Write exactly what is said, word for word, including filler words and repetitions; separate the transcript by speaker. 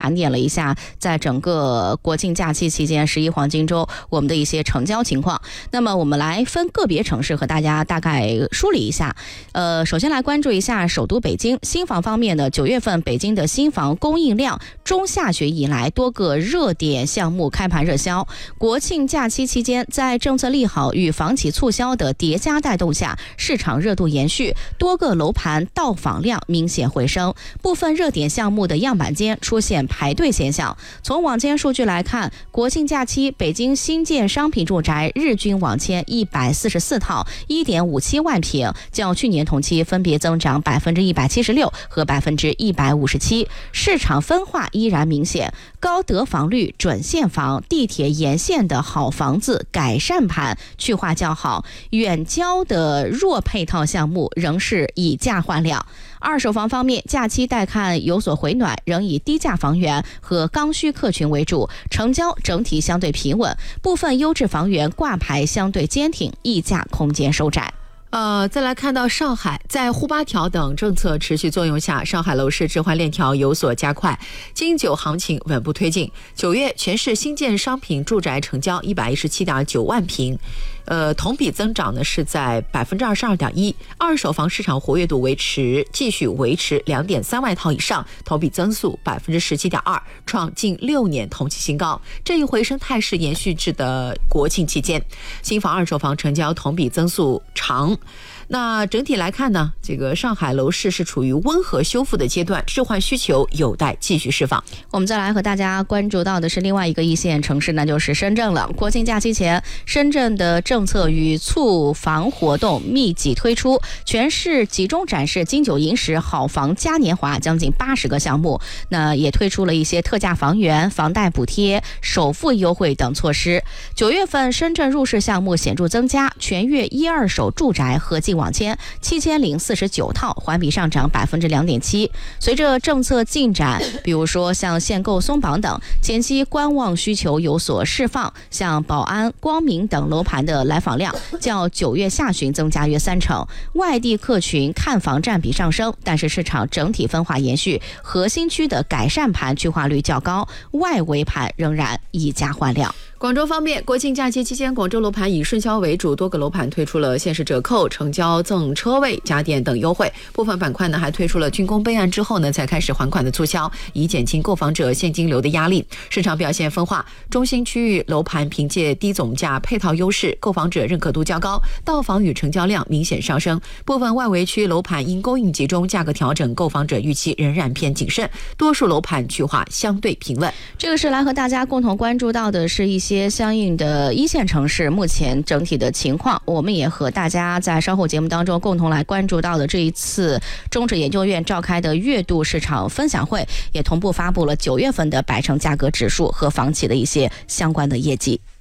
Speaker 1: 盘点了一下在整个国庆假期期间十一黄金周我们的一些成交情况。那么我们来分个别城市和大家大概梳理一下。呃，首先来关注一下首都北京新房方面呢，九月份北京的新房供应量，中下旬以来多个热点项目开盘热销。国庆假期期间，在政策利好与房企促销的叠加带动下，市场热度延续，多个楼盘到访量明显回升，部分热点项目的样板间出现排队现象。从网签数据来看，国庆假期北京新建商品住宅日均网签一百四十四套 一点五七万平，较去年同期分别增长百分之一百七十六和百分之一百五十七，市场分化依然明显，高得房率、准现房、地铁沿线的好房子改善盘去化较好，远郊的弱配套项目仍是以价换量。二手房方面，假期待看有所回暖，仍以低价房源和刚需客群为主，成交整体相对平稳，部分优质房源挂牌相对坚挺，溢价空间收窄。
Speaker 2: 呃，再来看到上海，在沪八条等政策持续作用下，上海楼市置换链条有所加快，金九行情稳步推进。九月全市新建商品住宅成交一百一十七点九万平，呃，同比增长呢是在百分之二十二点一。二手房市场活跃度维持继续维持两点三万套以上，同比增速百分之十七点二，创近六年同期新高。这一回升态势延续至的国庆期间，新房二手房成交同比增速长。那整体来看呢，这个上海楼市是处于温和修复的阶段，置换需求有待继续释放。
Speaker 1: 我们再来和大家关注到的是另外一个一线城市，那就是深圳了。国庆假期前，深圳的政策与促房活动密集推出，全市集中展示金九银十好房嘉年华将近八十个项目，那也推出了一些特价房源、房贷补贴、首付优惠等措施。九月份深圳入市项目显著增加，全月一二手住宅合计网签七千零四十九套，环比上涨百分之两点七。随着政策进展，比如说像限购松绑等，前期观望需求有所释放，像宝安、光明等楼盘的来访量较九月下旬增加约三成，外地客群看房占比上升，但是市场整体分化延续，核心区的改善盘去化率较高，外围盘仍然以价换量。
Speaker 2: 广州方面，国庆假期期间，广州楼盘以顺销为主，多个楼盘推出了限时折扣、成交赠车位、家电等优惠。部分板块呢还推出了竣工备案之后呢才开始还款的促销，以减轻购房者现金流的压力。市场表现分化，中心区域楼盘凭借低总价配套优势，购房者认可度较高，到访与成交量明显上升。部分外围区楼盘因供应集中、价格调整，购房者预期仍然偏谨慎，多数楼盘去化相对平稳。
Speaker 1: 这个是来和大家共同关注到的是一些些相应的一线城市目前整体的情况，我们也和大家在稍后节目当中共同来关注到的这一次中指研究院召开的月度市场分享会，也同步发布了九月份的百城价格指数和房企的一些相关的业绩。